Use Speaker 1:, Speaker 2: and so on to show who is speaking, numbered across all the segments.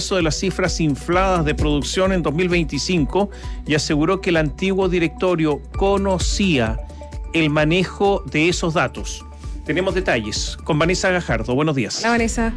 Speaker 1: caso de las cifras infladas de producción en 2025 y aseguró que el antiguo directorio conocía el manejo de esos datos. Tenemos detalles con Vanessa Gajardo. Buenos días.
Speaker 2: Hola, Vanessa.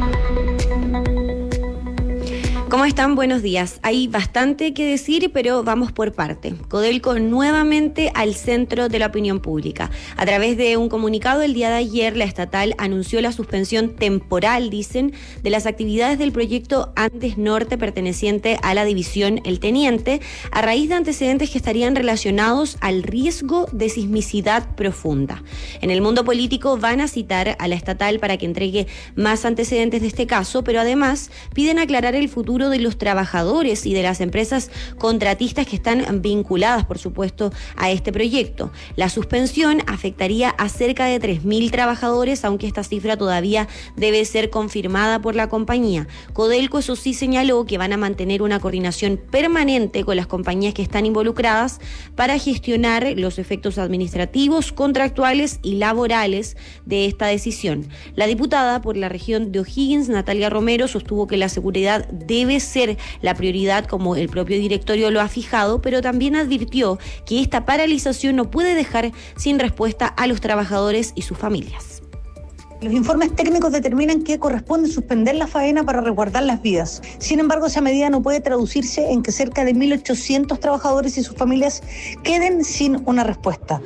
Speaker 2: ¿Cómo están? Buenos días. Hay bastante que decir, pero vamos por parte. Codelco nuevamente al centro de la opinión pública. A través de un comunicado el día de ayer, la estatal anunció la suspensión temporal, dicen, de las actividades del proyecto Andes Norte perteneciente a la división El Teniente, a raíz de antecedentes que estarían relacionados al riesgo de sismicidad profunda. En el mundo político van a citar a la estatal para que entregue más antecedentes de este caso, pero además piden aclarar el futuro de los trabajadores y de las empresas contratistas que están vinculadas, por supuesto, a este proyecto. La suspensión afectaría a cerca de 3.000 trabajadores, aunque esta cifra todavía debe ser confirmada por la compañía. Codelco, eso sí, señaló que van a mantener una coordinación permanente con las compañías que están involucradas para gestionar los efectos administrativos, contractuales y laborales de esta decisión. La diputada por la región de O'Higgins, Natalia Romero, sostuvo que la seguridad debe ser la prioridad, como el propio directorio lo ha fijado, pero también advirtió que esta paralización no puede dejar sin respuesta a los trabajadores y sus familias.
Speaker 3: Los informes técnicos determinan que corresponde suspender la faena para resguardar las vidas. Sin embargo, esa medida no puede traducirse en que cerca de 1.800 trabajadores y sus familias queden sin una respuesta.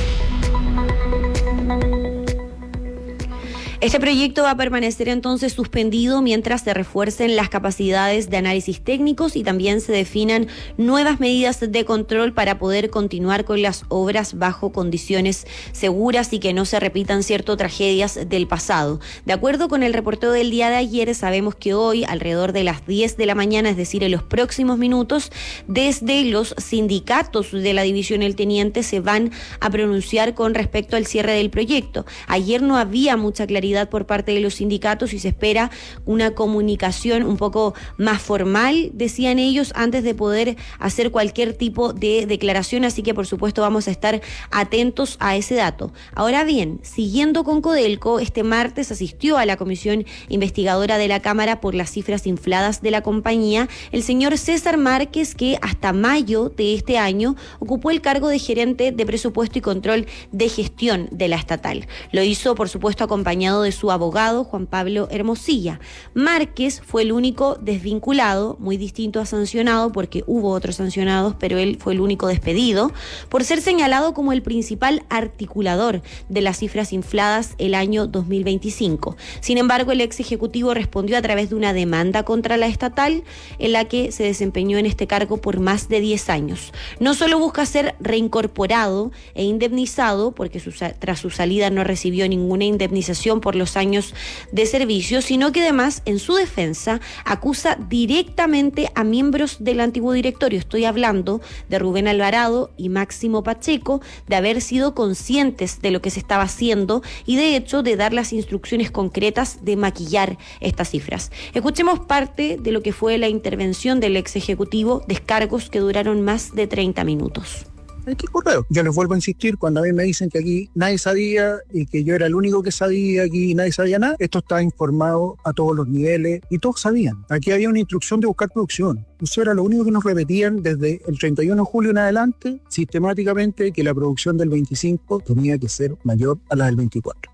Speaker 2: Este proyecto va a permanecer entonces suspendido mientras se refuercen las capacidades de análisis técnicos y también se definan nuevas medidas de control para poder continuar con las obras bajo condiciones seguras y que no se repitan ciertas tragedias del pasado. De acuerdo con el reporteo del día de ayer, sabemos que hoy, alrededor de las 10 de la mañana, es decir, en los próximos minutos, desde los sindicatos de la división El Teniente se van a pronunciar con respecto al cierre del proyecto. Ayer no había mucha claridad por parte de los sindicatos y se espera una comunicación un poco más formal, decían ellos, antes de poder hacer cualquier tipo de declaración, así que por supuesto vamos a estar atentos a ese dato. Ahora bien, siguiendo con Codelco, este martes asistió a la comisión investigadora de la Cámara por las cifras infladas de la compañía el señor César Márquez, que hasta mayo de este año ocupó el cargo de gerente de presupuesto y control de gestión de la estatal. Lo hizo, por supuesto, acompañado de su abogado, Juan Pablo Hermosilla. Márquez fue el único desvinculado, muy distinto a sancionado, porque hubo otros sancionados, pero él fue el único despedido, por ser señalado como el principal articulador de las cifras infladas el año 2025. Sin embargo, el ex ejecutivo respondió a través de una demanda contra la estatal, en la que se desempeñó en este cargo por más de 10 años. No solo busca ser reincorporado e indemnizado, porque tras su salida no recibió ninguna indemnización por los años de servicio, sino que además, en su defensa, acusa directamente a miembros del antiguo directorio. Estoy hablando de Rubén Alvarado y Máximo Pacheco, de haber sido conscientes de lo que se estaba haciendo y, de hecho, de dar las instrucciones concretas de maquillar estas cifras. Escuchemos parte de lo que fue la intervención del ex ejecutivo, descargos que duraron más de 30 minutos.
Speaker 4: ¿Qué correo? Yo les vuelvo a insistir, cuando a mí me dicen que aquí nadie sabía y que yo era el único que sabía, aquí nadie sabía nada, esto estaba informado a todos los niveles y todos sabían. Aquí había una instrucción de buscar producción. Eso era lo único que nos repetían desde el 31 de julio en adelante, sistemáticamente, que la producción del 25 tenía que ser mayor a la del 24.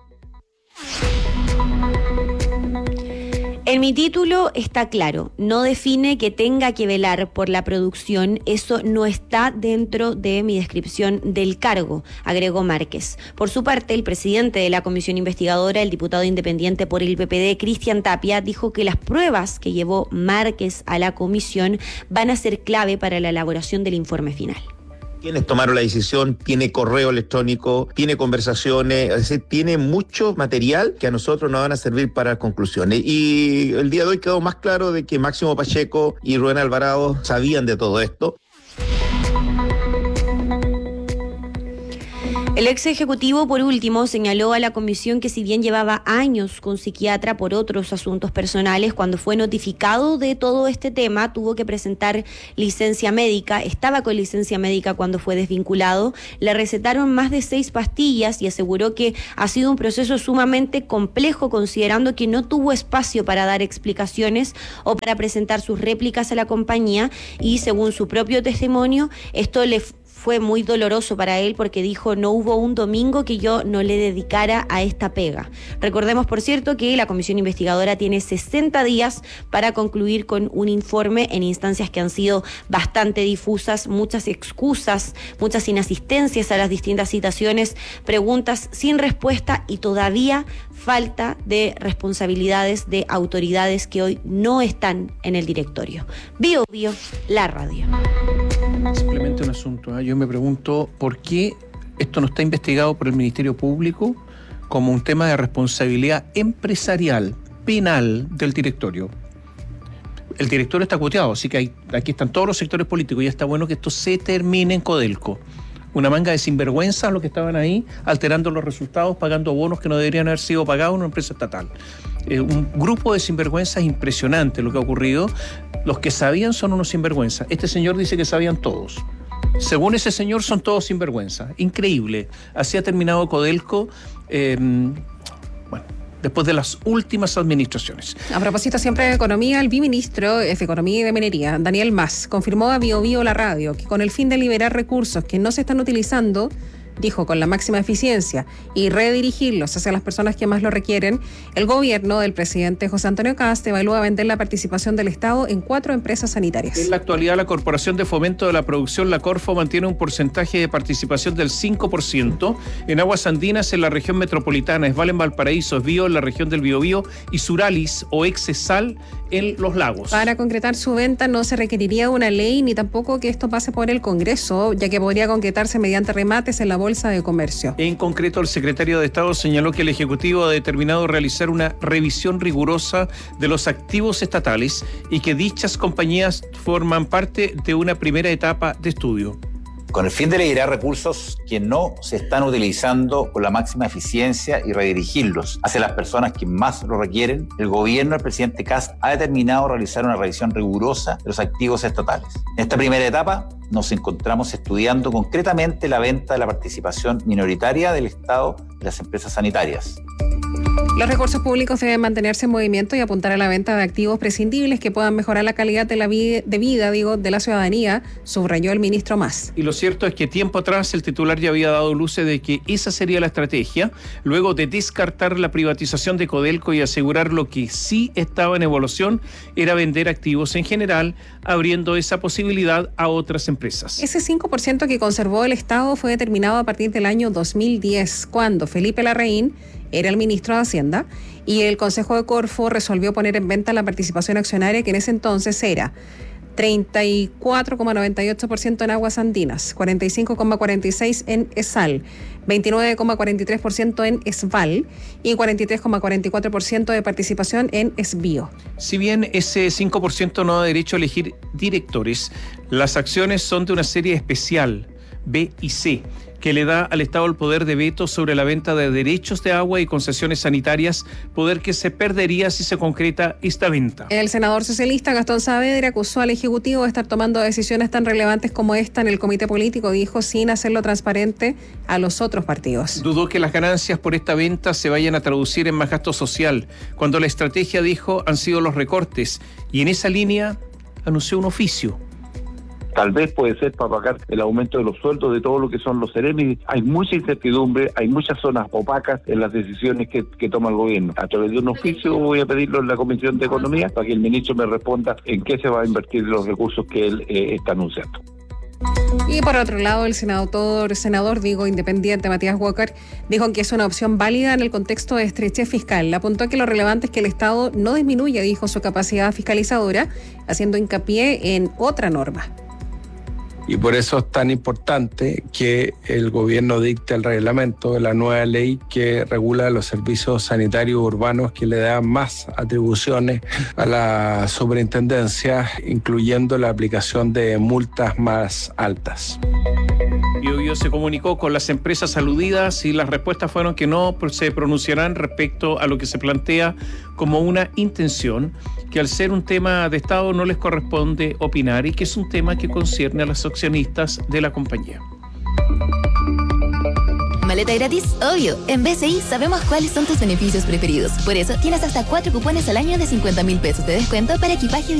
Speaker 2: En mi título está claro, no define que tenga que velar por la producción, eso no está dentro de mi descripción del cargo, agregó Márquez. Por su parte, el presidente de la comisión investigadora, el diputado independiente por el PPD, Cristian Tapia, dijo que las pruebas que llevó Márquez a la comisión van a ser clave para la elaboración del informe final.
Speaker 5: Quienes tomaron la decisión, tiene correo electrónico, tiene conversaciones, es decir, tiene mucho material que a nosotros nos van a servir para conclusiones. Y el día de hoy quedó más claro de que Máximo Pacheco y Rubén Alvarado sabían de todo esto.
Speaker 2: El ex ejecutivo, por último, señaló a la comisión que si bien llevaba años con psiquiatra por otros asuntos personales, cuando fue notificado de todo este tema, tuvo que presentar licencia médica, estaba con licencia médica cuando fue desvinculado, le recetaron más de 6 pastillas y aseguró que ha sido un proceso sumamente complejo, considerando que no tuvo espacio para dar explicaciones o para presentar sus réplicas a la compañía, y según su propio testimonio, esto le fue muy doloroso para él porque dijo: no hubo un domingo que yo no le dedicara a esta pega. Recordemos, por cierto, que la comisión investigadora tiene 60 días para concluir con un informe en instancias que han sido bastante difusas, muchas excusas, muchas inasistencias a las distintas citaciones, preguntas sin respuesta y todavía falta de responsabilidades de autoridades que hoy no están en el directorio. Bio, la radio.
Speaker 1: Simplemente un asunto, yo me pregunto por qué esto no está investigado por el Ministerio Público como un tema de responsabilidad empresarial, penal del directorio. El directorio está cuoteado, así que aquí están todos los sectores políticos y ya está bueno que esto se termine en Codelco. Una manga de sinvergüenzas los que estaban ahí, alterando los resultados, pagando bonos que no deberían haber sido pagados en una empresa estatal. Un grupo de sinvergüenzas impresionante lo que ha ocurrido. Los que sabían son unos sinvergüenzas. Este señor dice que sabían todos. Según ese señor, son todos sinvergüenzas. Increíble. Así ha terminado Codelco, después de las últimas administraciones.
Speaker 6: A propósito siempre de economía, el viceministro de Economía y de Minería, Daniel Mas, confirmó a Bio la radio que con el fin de liberar recursos que no se están utilizando, dijo, con la máxima eficiencia y redirigirlos hacia las personas que más lo requieren, el gobierno del presidente José Antonio Kast evalúa vender la participación del Estado en 4 empresas sanitarias.
Speaker 1: En la actualidad, la Corporación de Fomento de la Producción, la Corfo, mantiene un porcentaje de participación del 5% en Aguas Andinas en la región metropolitana, Esval en Valparaíso, Esbio en la región del Biobío y Suralis o Exesal en los lagos.
Speaker 6: Para concretar su venta no se requeriría una ley ni tampoco que esto pase por el Congreso, ya que podría concretarse mediante remates en la Bolsa de Comercio.
Speaker 1: En concreto, el secretario de Estado señaló que el Ejecutivo ha determinado realizar una revisión rigurosa de los activos estatales y que dichas compañías forman parte de una primera etapa de estudio.
Speaker 7: Con el fin de liberar recursos que no se están utilizando con la máxima eficiencia y redirigirlos hacia las personas que más lo requieren, el gobierno del presidente Kast ha determinado realizar una revisión rigurosa de los activos estatales. En esta primera etapa nos encontramos estudiando concretamente la venta de la participación minoritaria del Estado en las empresas sanitarias.
Speaker 6: Los recursos públicos deben mantenerse en movimiento y apuntar a la venta de activos prescindibles que puedan mejorar la calidad de la vida de la ciudadanía, subrayó el ministro Mas.
Speaker 1: Y lo cierto es que tiempo atrás el titular ya había dado luces de que esa sería la estrategia, luego de descartar la privatización de Codelco y asegurar lo que sí estaba en evolución era vender activos en general, abriendo esa posibilidad a otras empresas.
Speaker 6: Ese 5% que conservó el Estado fue determinado a partir del año 2010, cuando Felipe Larraín era el ministro de Hacienda y el Consejo de Corfo resolvió poner en venta la participación accionaria que en ese entonces era 34,98% en Aguas Andinas, 45,46% en ESAL, 29,43% en ESVAL y 43,44% de participación en ESBIO.
Speaker 1: Si bien ese 5% no da derecho a elegir directores, las acciones son de una serie especial, B y C, que le da al Estado el poder de veto sobre la venta de derechos de agua y concesiones sanitarias, poder que se perdería si se concreta esta venta.
Speaker 6: El senador socialista Gastón Saavedra acusó al Ejecutivo de estar tomando decisiones tan relevantes como esta en el comité político, dijo, sin hacerlo transparente a los otros partidos.
Speaker 1: Dudó que las ganancias por esta venta se vayan a traducir en más gasto social, cuando la estrategia, dijo, han sido los recortes, y en esa línea anunció un oficio.
Speaker 8: Tal vez puede ser para pagar el aumento de los sueldos de todo lo que son los seremis. Hay mucha incertidumbre, hay muchas zonas opacas en las decisiones que toma el gobierno. A través de un oficio voy a pedirlo en la Comisión de Economía para que el ministro me responda en qué se va a invertir los recursos que él está anunciando.
Speaker 6: Y por otro lado, el senador independiente Matías Walker dijo que es una opción válida en el contexto de estrechez fiscal. Apuntó que lo relevante es que el Estado no disminuya, dijo, su capacidad fiscalizadora, haciendo hincapié en otra norma.
Speaker 9: Y por eso es tan importante que el gobierno dicte el reglamento de la nueva ley que regula los servicios sanitarios urbanos, que le da más atribuciones a la superintendencia, incluyendo la aplicación de multas más altas.
Speaker 1: Bio Radio se comunicó con las empresas aludidas y las respuestas fueron que no se pronunciarán respecto a lo que se plantea como una intención, que al ser un tema de Estado no les corresponde opinar y que es un tema que concierne a los accionistas de la compañía.
Speaker 10: ¿Maleta gratis? Obvio. En BCI sabemos cuáles son tus beneficios preferidos. Por eso tienes hasta 4 cupones al año de 50.000 pesos de descuento para equipaje